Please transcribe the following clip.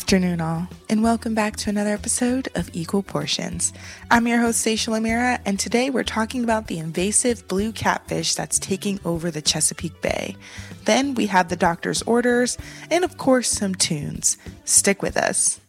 afternoon, all, and welcome back to another episode of Equal Portions. I'm your host, Seychelle Amira, and today we're talking about the invasive blue catfish that's taking over the Chesapeake Bay. Then we have the doctor's orders, and of course, some tunes. Stick with us.